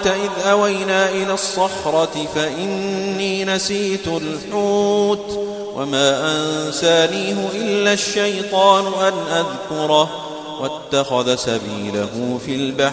أرأيت إذ أوينا إلى الصخرة فإني نسيت الحوت وما أنسانيه إلا الشيطان أن أذكره واتخذ سبيله في البحر